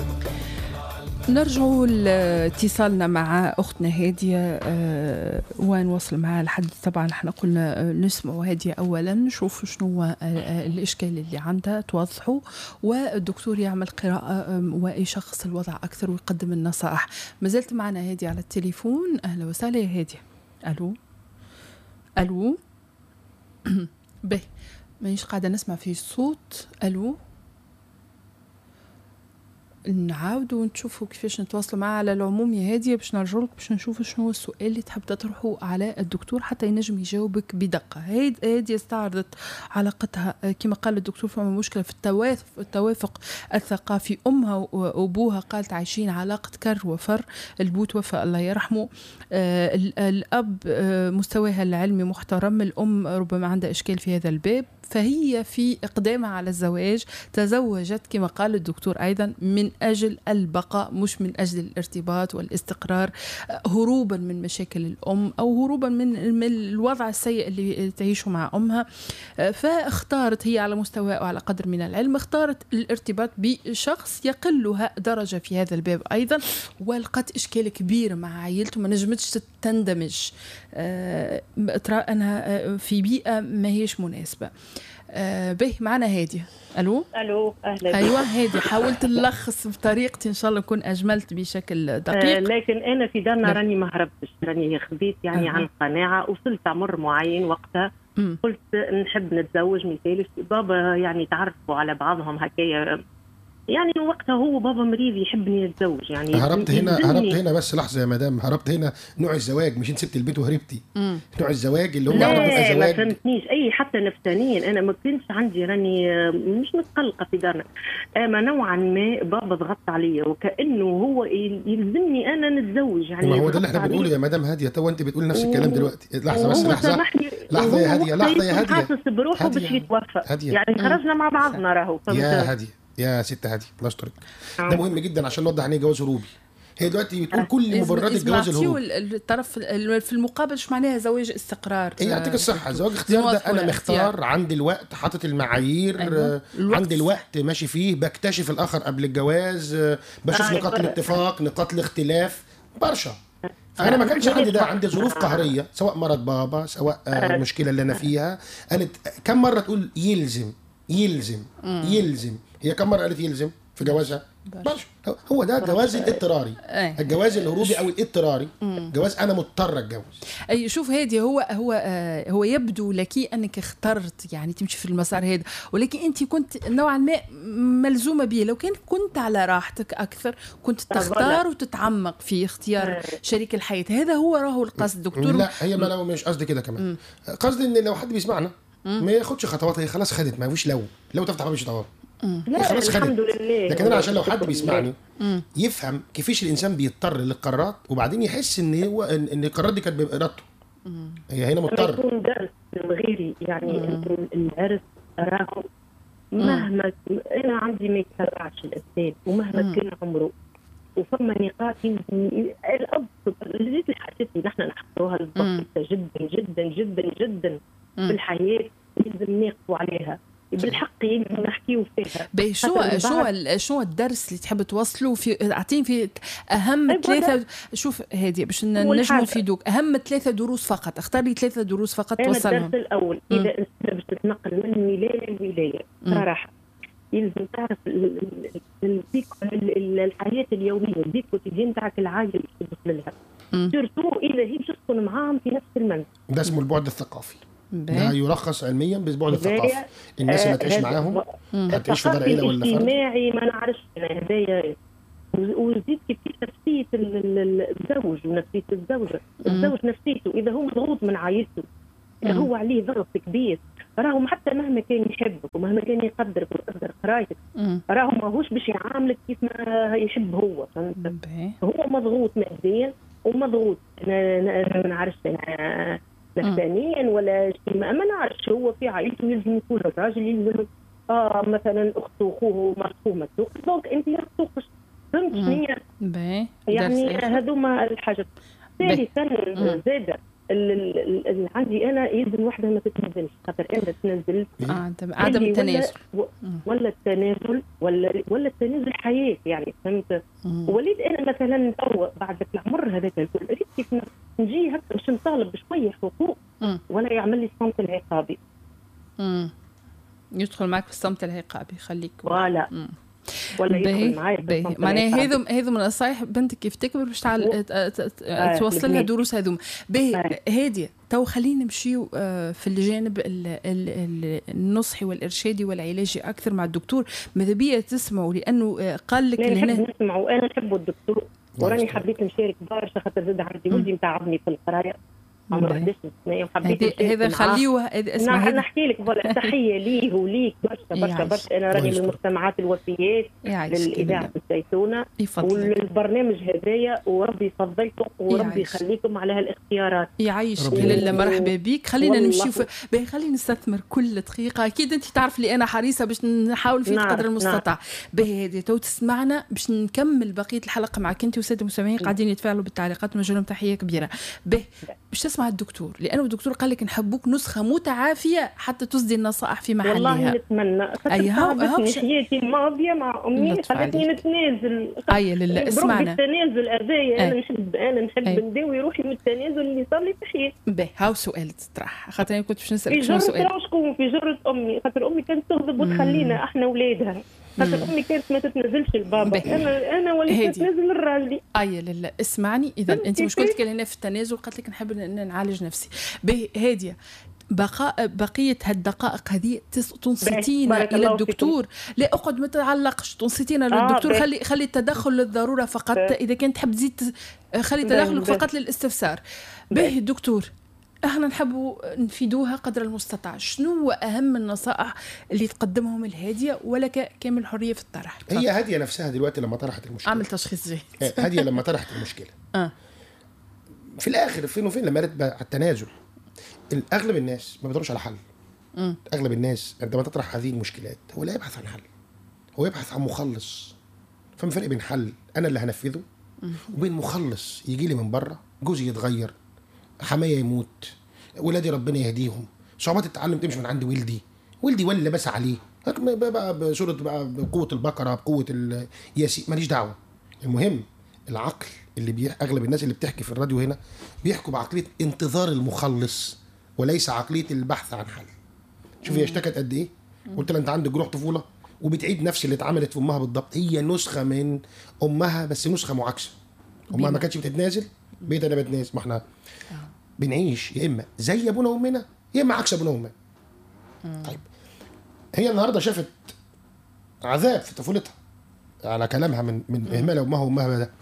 نرجع لاتصالنا مع أختنا هادية ونوصل معها الحديث. طبعا احنا قلنا نسمع هادية أولا، نشوف شنو هو الإشكال اللي عندها توضحه، والدكتور يعمل قراءة ويشخص الوضع أكثر ويقدم النصائح. ما زلت معنا هادية على التليفون. أهلا وسهلا يا هادية. ألو ألو به مانيش قاعدة نسمع فيه الصوت. ألو نعاودوا ونشوفوا كيفاش نتواصلوا معها. على العموم يا هادية باش نرجعلك باش نشوفوا شنو هو السؤال اللي تحب تطرحه على الدكتور حتى ينجم يجاوبك بدقة. هادية استعرضت علاقتها كما قال الدكتور فما مشكلة في التوافق الثقافي. أمها وأبوها قالت عايشين علاقة كر وفر. البو توفى الله يرحمه. الأب مستواها العلمي محترم. الأم ربما عندها إشكال في هذا الباب، فهي في إقدامها على الزواج تزوجت كما قال الدكتور أيضا من أجل البقاء مش من أجل الارتباط والاستقرار، هروبا من مشاكل الأم أو هروبا من الوضع السيء اللي تعيشه مع أمها. فاختارت هي على مستوى وعلى قدر من العلم اختارت الارتباط بشخص يقلها درجة في هذا الباب أيضا، ولقت إشكال كبير مع عائلته ما نجمتش تندمج. ترى أنها في بيئة ما هيش مناسبة. به معنا هادية. ألو أهلا. أيوة هادية، حاولت نلخص بطريقتي إن شاء الله نكون أجملت بشكل دقيق. لكن أنا في دارنا راني ما هربتش، راني خبيت يعني عن قناعة. وصلت عمر معين وقتها قلت نحب نتزوج مثالي. بابا يعني تعرفوا على بعضهم هكايا يعني وقتها هو بابا مريض يحبني نتزوج يعني. هربت هنا بس لحظه يا مدام، هربت هنا نوع الزواج، مش انت سبت البيت وهربتي. نوع الزواج اللي هو لا ما فهمتنيش اي حتى نفسانيا انا ما كنتش عندي راني مش متقلقه في دارنا، اما نوعا ما بابا ضغط عليا وكانه هو يلزمني انا نتزوج يعني. ما هو ده اللي احنا بنقوله يا مدام هاديه. تو انت بتقولي نفس الكلام دلوقتي. لحظه بس لحظه يا هاديه، لحظه يا هاديه. حاسس بروحه باش يتوفى يعني خرجنا مع بعضنا راهو. يا هاديه يا ست هادي الله يسترك. ده مهم جدا عشان نوضح ان جواز هروبي. هي دلوقتي بتقول كل مبررات الجواز الهروبي. الطرف في المقابل شو معناها زواج استقرار. هي يعطيك الصحه. زواج اختيار ده انا مختار، عندي الوقت، حاطط المعايير. عندي الوقت ماشي فيه، بكتشف الاخر قبل الجواز، بشوف نقاط الاتفاق نقاط الاختلاف برشا. فانا ما كانش عندي ده، عندي ظروف قهريه سواء مرض بابا سواء المشكله اللي انا فيها. قالت كم مره تقول يلزم. هي كم مرة قالت يلزم في جوازها؟ برشا. هو ده الجواز الاضطراري. الجواز الهروبي او الاضطراري جواز انا مضطر اتجوز. اي شوف هادي هو يبدو لك انك اخترت يعني تمشي في المسار هذا، ولكن انت كنت نوعا ما ملزومه به. لو كنت على راحتك اكثر كنت تختار وتتعمق في اختيار شريك الحياه. هذا هو راهو القصد دكتور. لا هي ما لو مش قصدي كده كمان. قصدي ان لو حد بيسمعنا ما ياخدش خطوات، هي خلاص خدت، ما فيش لو تفتح باب الشيطان خلاص خدت. لكن انا عشان لو حد بيسمعني يفهم كيفاش الانسان بيضطر للقرارات وبعدين يحس ان هو ان القرارات دي كانت بارادته. هي هنا مضطر. يكون درس لغيري يعني. العرس راهو مهما انا عندي ما يتبعش الاسباب ومهما كان عمره وفما نقاط الاب اللي حسيتي نحن نحطوها البسيطه جدا جدا جدا جدا في الحياه لازم نقفوا عليها بالحق نحكيو فيها. شو الدرس اللي تحب توصله في اعطيني في اهم 3. شوف هادي باش نجموا نفيدوك اهم 3 دروس فقط. اختار لي 3 دروس فقط توصلهم. الدرس الاول اذا انت باش تتنقل من ولايه لولايه صراحه يلزم تعرف الحياه اليوميه البيت كوتيديان نتاعك العائله اللي تدخل لها سورتو اذا هي باش تكون معاهم في نفس المنزل. ده اسمه البعد الثقافي. ده يرخص علميا بالبعد الثقافي. الناس اللي تعيش معاهم هتعيش في دار عيله ولا فرد اجتماعي ما نعرفش انا هدايا. وزيد كيف نفسيه الزوج ونفسيه الزوجه. الزوج نفسيته اذا هو مضغوط من عائلته اذا هو عليه ضغط كبير راهو حتى مهما كان يحبك ومهما كان يقدرك ويقدر قرايتك راهو ماهوش باش يعاملك كيف ما يحب هو. هو مضغوط ماديا ومضغوط انا ما نعرفش نفسانيا ولا شيء ما نعرفش. هو في عائلته يلزم يكون الراجل يلزم مثلا اخته واخوه مرحومه دونك انت ما تسوقش. فهمت شنو يعني هذوما الحاجات. ثالثا زاد اللي عندي انا يلزم وحده ما تتنزلش، خاطر انا تنزلت عدم التنازل ولا التنازل ولا التنازل حياه يعني فهمت. وليت انا مثلا توا بعد العمر هذاك الكل ريت كيف نجي هكا باش نطالب بشويه حقوق ولا يعمل لي الصمت العقابي. يدخل معك في الصمت العقابي خليك ولا يدخل معايا معناها هذو من النصايح بنتك كيف تكبر باش توصل لها دروس هذوما باهي هاديه. تو خلينا نمشيو في الجانب النصحي والارشادي والعلاجي اكثر مع الدكتور. ماذا بيا تسمعوا لانه قال لك نحب نسمعوا. انا نحب الدكتور وراني حبيت نشارك برشا خاطر زاد عندي ولدي متعبني في القرايه عمره 11 سنه وحبيت هذا خليوه اسمع نحكي لك ولا تحيه ليه وليك برشا. انا راني من المجتمعات الوفيات للاذاعه الزيتونه والبرنامج هذايا وربي يفضلكم وربي يخليكم على هالاختيارات. يعيشك لاله مرحبا بك. خلينا نمشي خلينا نستثمر كل دقيقه. اكيد انت تعرف لي انا حريصه باش نحاول في قدر المستطاع. باهي هذه تو تسمعنا باش نكمل بقيه الحلقه معك انت والساده المستمعين قاعدين يتفاعلوا بالتعليقات. نوجه لهم تحيه كبيره. باش تسمع الدكتور لانه الدكتور قال لك نحبوك نسخه متعافيه حتى تصدي النصائح في محلها. والله نتمنى خاطر حياتي الماضيه مع امي خلتني نتنازل. لله اسمعنا التنازل هذايا انا نحب نداوي روحي من التنازل اللي صار لي في حياتي. باهي هاو سؤال تطرح خاطر انا كنت باش نسالك شنو سؤال. شكون في جرة امي خاطر امي كانت تغضب وتخلينا احنا اولادها خاطر امي كانت ما تتنازلش البابا. انا وليت نتنازل للراجل. لله اسمعني. اذا انت مشكلتك هنا في التنازل قالت لك نحب نعالج نفسي. هاديه بقيه هالدقائق هذه تنصتينا الى الدكتور. لا اقعد ما تعلقش تنصتينا للدكتور. خلي التدخل للضروره فقط. اذا كنت تحب تزيد خلي تدخلك فقط للاستفسار. باهي دكتور احنا نحبوا نفيدوها قدر المستطاع. شنو هو اهم النصائح اللي تقدمهم الهاديه ولك كامل حريه في الطرح؟ هي هاديه نفسها دلوقتي لما طرحت المشكله عمل تشخيص جيد. هاديه لما طرحت المشكله في الاخر فين وفين لما رتب على التنازل. اغلب الناس ما بيدورش على حل. اغلب الناس عندما تطرح هذه المشكلات هو لا يبحث عن حل، هو يبحث عن مخلص. فما فرق بين حل انا اللي هنفذه وبين مخلص يجي لي من بره، جوزي يتغير، حماية يموت، ولادي ربنا يهديهم، صعوبات التعلم تمشي من عند ولدي ولا بس عليه بقى بصورة بقى بقوة البقرة بقوة الياسين ماليش دعوة. المهم العقل اللي اغلب الناس اللي بتحكي في الراديو هنا بيحكوا بعقلية انتظار المخلص وليس عقلية البحث عن حل. شوف هي اشتكت قد ايه، قلت لها انت عندك جروح طفولة وبتعيد نفس اللي اتعملت في امها بالضبط. هي نسخة من امها بس نسخة معاكسة. امها ما كانتش بتتنازل، بيت انا بتنازل. ما احنا بنعيش يا اما زي ابونا وامنا يا اما عكس ابونا وامنا. طيب هي النهارده شافت عذاب في طفولتها على كلامها من اهمال امها وامها ده.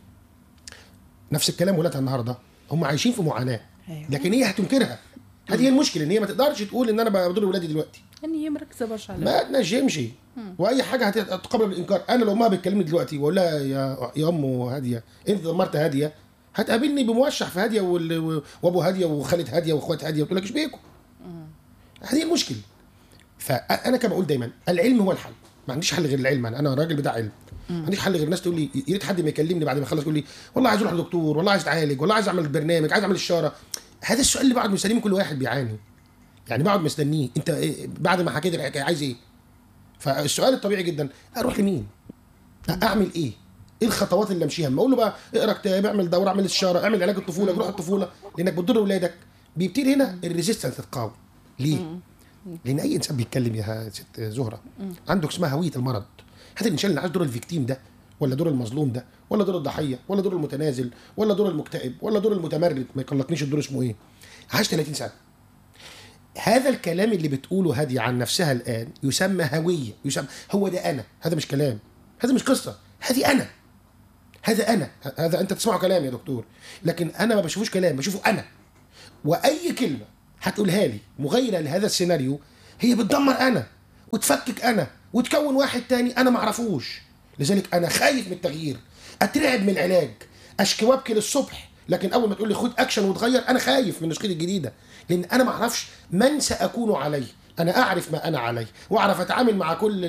نفس الكلام ولادها النهارده هم عايشين في معاناه، لكن هي هتنكرها. هذه هي المشكله، ان هي ما تقدرش تقول ان انا بضر ولادي دلوقتي، ان هي مركزه برشا على ما تنجمش واي حاجه هتقابل بالانكار. انا لو امها بتكلمني دلوقتي واقول لها يا ام هاديه انت دمرت هاديه، هتقابلني بموشح في هاديه وابو هاديه وخالد هاديه واخوات هاديه وتقول لك ايش بيكم. هذه المشكله. فانا كما بقول دايما العلم هو الحل، ما عنديش حل غير العلم. انا راجل بتاع علم، ما عنديش حل غير الناس تقول لي يا ريت حد ما يكلمني بعد ما يخلص يقول لي والله عايز اروح لدكتور، والله عايز اتعالج، والله عايز اعمل برنامج، عايز اعمل الشاره. هذا السؤال اللي بعد مستنيه كل واحد بيعاني، يعني بعد مستنيه انت بعد ما حكيت الحكايه عايز ايه. فالسؤال الطبيعي جدا اروح لمين؟ اعمل ايه؟ ايه الخطوات اللي امشيها؟ ما اقول له بقى اقرا كتاب، اعمل دوره، اعمل استشاره، اعمل علاج الطفوله، جروح الطفوله، لانك بتضر اولادك. بيبتدي هنا الريزيستنس تتقاوم. ليه؟ لان اي انسان بيتكلم يا ست زهره عنده اسمها هويه المرض. هذا الانسان اللي عايز دور الفيكتيم ده، ولا دور المظلوم ده، ولا دور الضحيه، ولا دور المتنازل، ولا دور المكتئب، ولا دور المتمرد، ما يقلقنيش الدور اسمه ايه، عاش 30 سنه. هذا الكلام اللي بتقوله هادي عن نفسها الان يسمى هويه، يسمى هو ده انا. هذا مش كلام، هذا مش قصه، هذه انا، هذا انت تسمعه كلام يا دكتور، لكن انا ما بشوفوش كلام، بشوفه انا. واي كلمه هتقولها لي مغايره لهذا السيناريو هي بتدمر انا وتفكك انا وتكون واحد تاني انا ما اعرفوش. لذلك انا خايف من التغيير، اترعب من العلاج، اشكي وابكي للصبح، لكن اول ما تقول لي خد اكشن وتغير انا خايف من نسختي الجديده، لان انا ما اعرفش من ساكون عليه. أنا أعرف ما أنا عليه، وأعرف أتعامل مع كل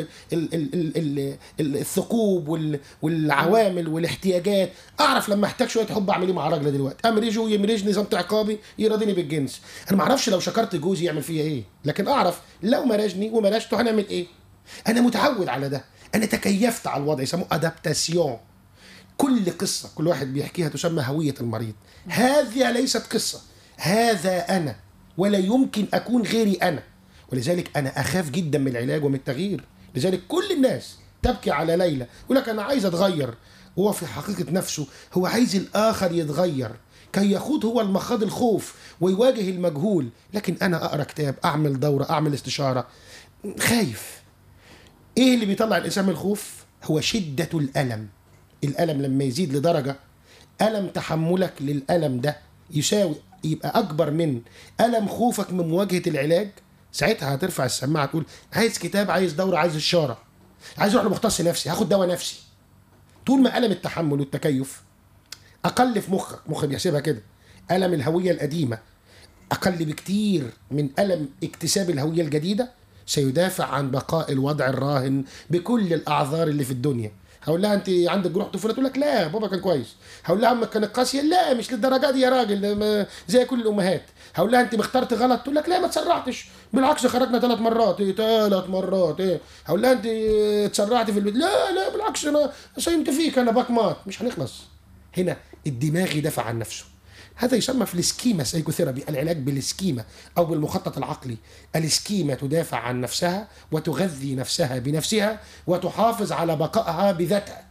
الثقوب والعوامل والاحتياجات. أعرف لما أحتاج شوية حب أعمل إيه مع راجل دلوقتي، أمرجه يمرجني نظام عقابي يراضيني بالجنس. أنا ما أعرفش لو شكرت جوزي يعمل فيا إيه، لكن أعرف لو مرجني ومرجته هنعمل إيه. أنا متعود على ده، أنا تكيفت على الوضع، يسموه أدابتاسيون. كل قصة كل واحد بيحكيها تسمى هوية المريض. هذه ليست قصة، هذا أنا، ولا يمكن أكون غيري أنا. ولذلك أنا أخاف جدا من العلاج ومن التغيير. لذلك كل الناس تبكي على ليلى يقول لك أنا عايز أتغير، هو في حقيقة نفسه هو عايز الآخر يتغير كي يخوض هو المخاض الخوف ويواجه المجهول. لكن أنا أقرأ كتاب، أعمل دورة، أعمل استشارة، خايف. إيه اللي بيطلع الإنسان من الخوف؟ هو شدة الألم. الألم لما يزيد لدرجة ألم تحملك للألم ده يساوي يبقى أكبر من ألم خوفك من مواجهة العلاج، ساعتها هترفع السماعة تقول عايز كتاب، عايز دورة، عايز إشارة، عايز أروح لمختص نفسي، هاخد دواء نفسي. طول ما ألم التحمل والتكيف أقل في مخك بيحسبها كده، ألم الهوية القديمة أقل بكتير من ألم اكتساب الهوية الجديدة، سيدافع عن بقاء الوضع الراهن بكل الأعذار اللي في الدنيا. هقول لها انت عندك جروح طفوله، تقول لك لا بابا كان كويس. هقول لها امك كانت قاسيه، لا مش للدرجه دي يا راجل، زي كل الامهات. هقول لها انت اخترت غلط، تقول لك لا ما تسرعتش، بالعكس خرجنا 3 مرات. 3 مرات ايه؟ هقول لها انت اتسرعتي في البيت، لا بالعكس انا صيمت فيك، انا باكمات. مش هنخلص. هنا الدماغ يدافع عن نفسه. هذا يسمى في السكيما سايكوثيرابي، العلاج بالسكيما أو بالمخطط العقلي. السكيما تدافع عن نفسها وتغذي نفسها بنفسها وتحافظ على بقائها بذاتها.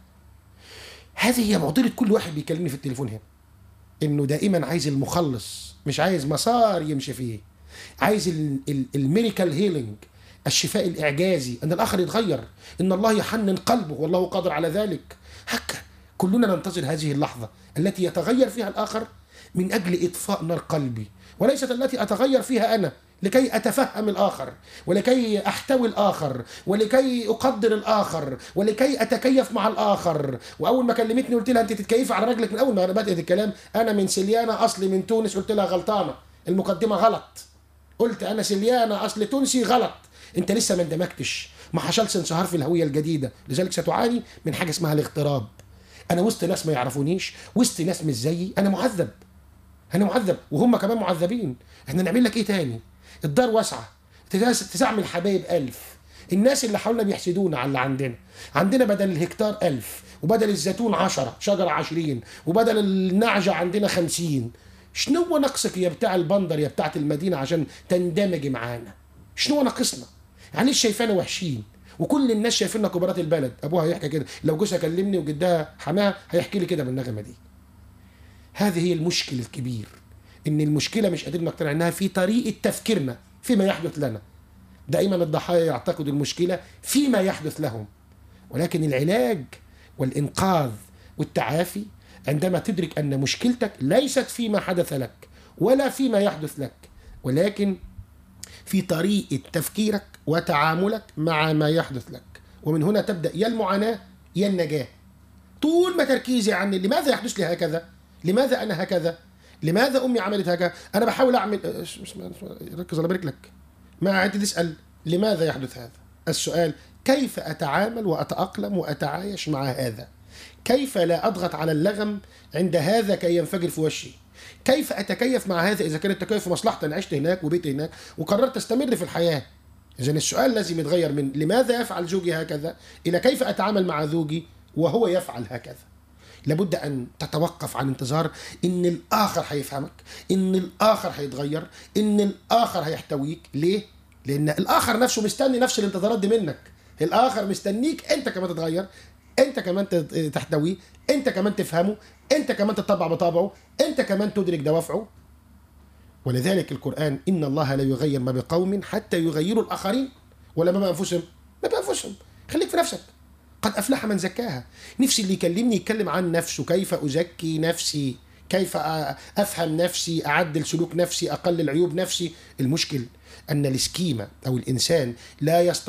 هذه هي معضلة كل واحد بيكلمني في التليفون هنا، إنه دائما عايز المخلص، مش عايز مسار يمشي فيه، عايز الميريكال هيلينج، الشفاء الإعجازي، أن الآخر يتغير، إن الله يحنن قلبه والله قادر على ذلك. هكا كلنا ننتظر هذه اللحظة التي يتغير فيها الآخر من أجل إطفاء نار قلبي، وليست التي أتغير فيها أنا لكي أتفهم الآخر، ولكي أحتوي الآخر، ولكي أقدر الآخر، ولكي أتكيف مع الآخر. وأول ما كلمتني قلت لها أنت تتكيف على رجلك من أول ما بدأت الكلام. أنا من سليانة أصلي من تونس. قلت لها غلطانة، المقدمة غلط. قلت أنا سليانة أصل تونسي، غلط. أنت لسه ما اندمجتش، ما حصلش انصهار في الهوية الجديدة، لذلك ستعاني من حاجة اسمها الاغتراب. أنا وسط ناس ما يعرفونيش، وسط ناس مش زيي، أنا معذب، أنا معذب وهم كمان معذبين. إحنا نعمل لك إيه تاني؟ الدار واسعة، تستعمل حبايب 1000. الناس اللي حولنا بيحسدونا على اللي عندنا بدل الهكتار 1000، وبدل الزيتون 10 شجرة 20، وبدل النعجة عندنا 50. شنو نقصك يا بتاع البندر يا بتاعت المدينة عشان تندمج معانا؟ شنو ناقصنا؟ يعني شايفانا وحشين وكل الناس شايفيننا كبارات البلد. ابوها يحكي كده، لو جوزها كلمني وجدها حماها هيحكي لي كده بالنغمه دي. هذه هي المشكله الكبير، ان المشكله مش قادرين نقتنع انها في طريقه تفكيرنا فيما يحدث لنا. دائما الضحايا يعتقدوا المشكله فيما يحدث لهم، ولكن العلاج والانقاذ والتعافي عندما تدرك ان مشكلتك ليست فيما حدث لك ولا فيما يحدث لك، ولكن في طريقة تفكيرك وتعاملك مع ما يحدث لك. ومن هنا تبدأ يا المعاناة يا النجاة. طول ما تركيزي عن لماذا يحدث لي هكذا، لماذا أنا هكذا، لماذا أمي عملت هكذا، أنا بحاول أعمل، ركز الله يبارك لك، ما أنت تسأل لماذا يحدث هذا. السؤال كيف أتعامل وأتأقلم وأتعايش مع هذا، كيف لا أضغط على اللغم عند هذا كي ينفجر في وشي، كيف أتكيف مع هذا إذا كان التكيف في مصلحتي، أنا عشت هناك وبيت هناك وقررت أستمر في الحياة. إذن السؤال لازم يتغير من لماذا يفعل زوجي هكذا إلى كيف أتعامل مع زوجي وهو يفعل هكذا. لابد أن تتوقف عن انتظار إن الآخر هيفهمك، إن الآخر هيتغير، إن الآخر هيحتويك. ليه؟ لأن الآخر نفسه مستني نفس الانتظارات دي منك. الآخر مستنيك أنت كمان تتغير، أنت كمان تحتويه، أنت كمان تفهمه، أنت كمان تتطبع بطابعه، أنت كمان تدرك دوافعه. ولذلك القرآن إن الله لا يغير ما بقوم حتى يغيروا الآخرين ولا ما بأنفسهم. ما بأنفسهم، خليك في نفسك. قد أفلح من زكاها. نفسي اللي يكلمني يتكلم عن نفسه، كيف أزكي نفسي، كيف أفهم نفسي، أعدل سلوك نفسي، أقلل عيوب نفسي. المشكل أن السكيمة أو الإنسان لا يستطيع